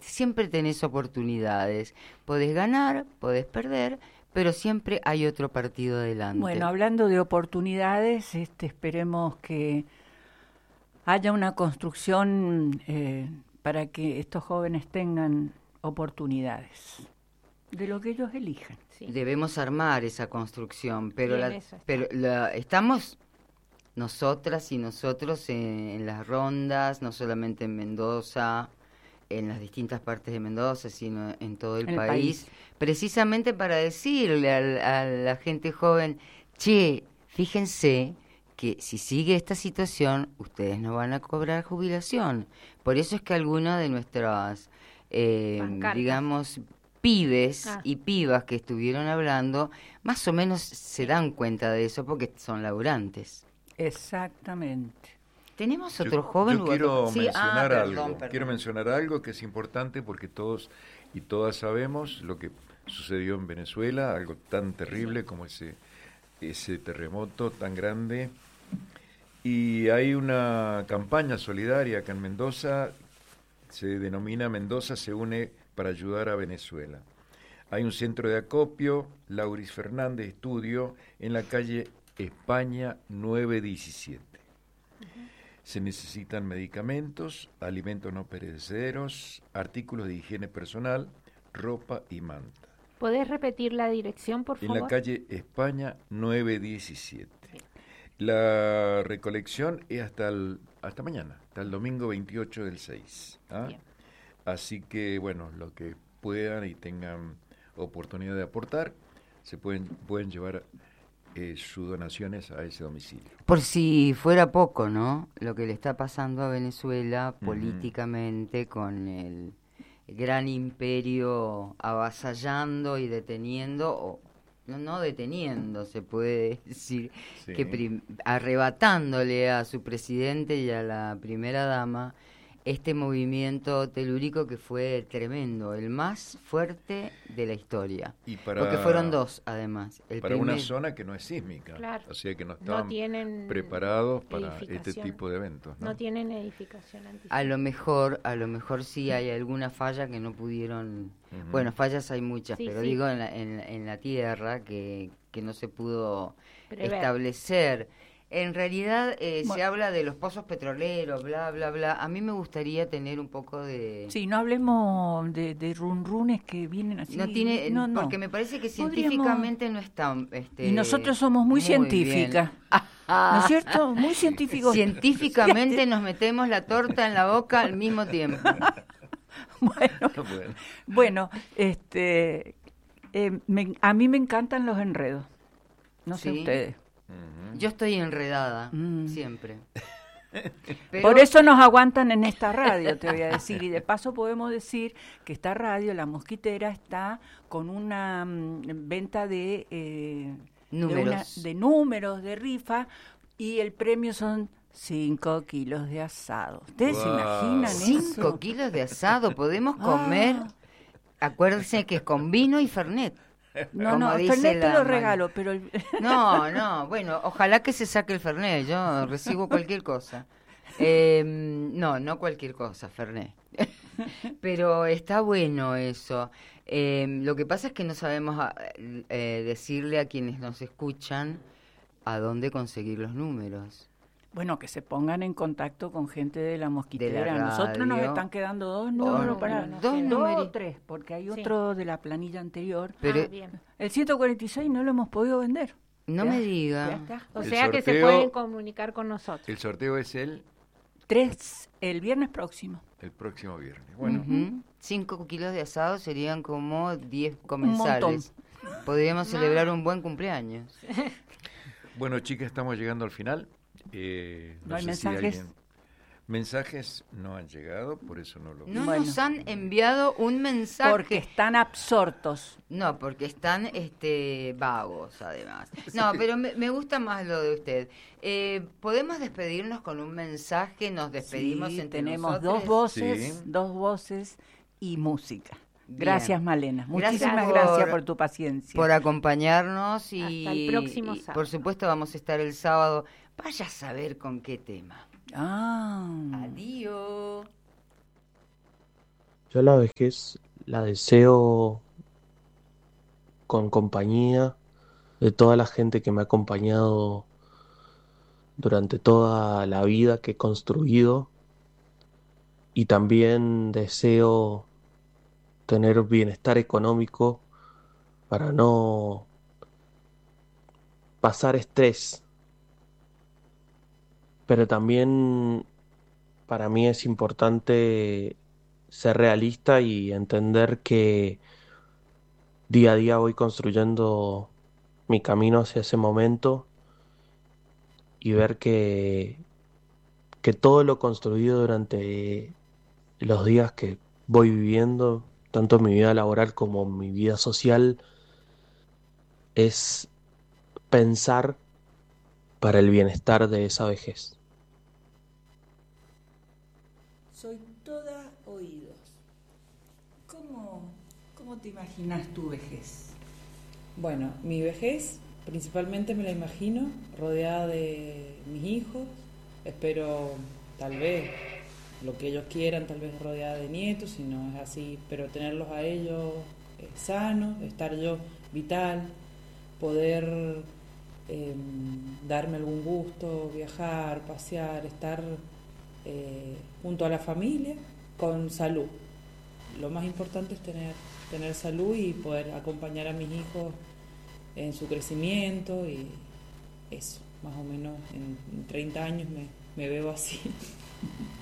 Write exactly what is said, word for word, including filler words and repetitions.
siempre tenés oportunidades. Podés ganar, podés perder, pero siempre hay otro partido adelante. Bueno, hablando de oportunidades, este, esperemos que haya una construcción eh, para que estos jóvenes tengan oportunidades de lo que ellos elijan. Sí. Debemos armar esa construcción, pero, la, está. pero la, estamos nosotras y nosotros en, en las rondas, no solamente en Mendoza, en las distintas partes de Mendoza, sino en todo el, el país, país, precisamente para decirle a, a la gente joven, che, fíjense que si sigue esta situación, ustedes no van a cobrar jubilación. Por eso es que algunos de nuestras, eh, digamos, pibes ah. y pibas que estuvieron hablando, más o menos se dan cuenta de eso porque son laburantes. Exactamente. ¿Tenemos otro yo, joven? Yo quiero sí, mencionar ah, algo. perdón, perdón. Quiero mencionar algo que es importante porque todos y todas sabemos lo que sucedió en Venezuela, algo tan terrible como ese ese terremoto tan grande. Y hay una campaña solidaria acá en Mendoza, se denomina Mendoza se une para ayudar a Venezuela. Hay un centro de acopio, Lauris Fernández Estudio, en la calle España nueve diecisiete. Se necesitan medicamentos, alimentos no perecederos, artículos de higiene personal, ropa y manta. ¿Podés repetir la dirección, por favor? En la calle España nueve diecisiete. La recolección es hasta el, hasta mañana, hasta el domingo veintiocho del seis. ¿Ah? Así que, bueno, lo que puedan y tengan oportunidad de aportar, se pueden, pueden llevar Eh, sus donaciones a ese domicilio. Por si fuera poco, ¿no? Lo que le está pasando a Venezuela uh-huh. políticamente con el gran imperio avasallando y deteniendo, o no, no deteniendo, se puede decir, sí. que prim- arrebatándole a su presidente y a la primera dama este movimiento telúrico que fue tremendo, el más fuerte de la historia. Y para, porque fueron dos, además. El para primer, una zona que no es sísmica, claro. o sea que no estaban no tienen preparados para este tipo de eventos. No, no tienen edificación antisísmica. A lo mejor, a lo mejor sí hay alguna falla que no pudieron... Uh-huh. Bueno, fallas hay muchas, sí, pero sí. digo en la, en, en la tierra que, que no se pudo Prever. establecer. En realidad eh, bueno. se habla de los pozos petroleros, bla, bla, bla. A mí me gustaría tener un poco de... Sí, no hablemos de, de runrunes que vienen así. No tiene, no, no. Porque me parece que científicamente Podríamos... no está... Este, y nosotros somos muy, muy científicas. ¿No es cierto? Muy científicos. Científicamente nos metemos la torta en la boca al mismo tiempo. bueno, bueno, bueno, este, eh, me, a mí me encantan los enredos. No sé ¿Sí? ustedes. Yo estoy enredada, mm. siempre. Pero... Por eso nos aguantan en esta radio, te voy a decir. Y de paso podemos decir que esta radio, La Mosquitera, está con una um, venta de, eh, números. De, una, de números, de rifa, y el premio son cinco kilos de asado. ¿Ustedes wow. se imaginan eso? Cinco kilos de asado, podemos comer, ah. acuérdense que es con vino y fernet. No, no, el Fernet te lo regalo, pero... El... No, no, bueno, ojalá que se saque el Fernet, yo recibo cualquier cosa. Eh, no, no cualquier cosa, Fernet. Pero está bueno eso. Eh, lo que pasa es que no sabemos eh, decirle a quienes nos escuchan a dónde conseguir los números. Bueno, que se pongan en contacto con gente de La Mosquitera. De la Nosotros nos están quedando dos números oh, para... No, dos números o tres, porque hay otro sí. de la planilla anterior. Pero ah, bien. El ciento cuarenta y seis no lo hemos podido vender. No ya, me diga. Ya está. O el sea sorteo, que se pueden comunicar con nosotros. El sorteo es el... Tres, el viernes próximo. El próximo viernes. Bueno. Uh-huh. Cinco kilos de asado serían como diez comensales. Podríamos no. celebrar un buen cumpleaños. Bueno, chicas, estamos llegando al final. Eh, no, no hay sé mensajes. Si alguien... Mensajes no han llegado, por eso no lo... No bueno. nos han enviado un mensaje. Porque están absortos. No, porque están este vagos, además. No, pero me, me gusta más lo de usted. Eh, ¿Podemos despedirnos con un mensaje? Nos despedimos sí, entre tenemos nosotros. dos voces, sí. dos voces y música. Gracias, Bien. Malena. Muchísimas gracias por, gracias por tu paciencia. Por acompañarnos y, hasta el próximo y sábado. Por supuesto vamos a estar el sábado. Vaya a saber con qué tema. Ah. Adiós. Yo la vejez la deseo con compañía de toda la gente que me ha acompañado durante toda la vida que he construido, y también deseo tener bienestar económico para no pasar estrés, pero también para mí es importante ser realista y entender que día a día voy construyendo mi camino hacia ese momento, y ver que, que todo lo construido durante los días que voy viviendo, tanto en mi vida laboral como en mi vida social, es pensar para el bienestar de esa vejez. Soy toda oídos. ¿Cómo, cómo te imaginas tu vejez? Bueno, mi vejez principalmente me la imagino rodeada de mis hijos, espero tal vez lo que ellos quieran, tal vez rodeada de nietos, si no es así, pero tenerlos a ellos eh, sanos, estar yo vital, poder eh, darme algún gusto, viajar, pasear, estar eh, junto a la familia con salud. Lo más importante es tener, tener salud y poder acompañar a mis hijos en su crecimiento, y eso, más o menos en, en treinta años me, me veo así.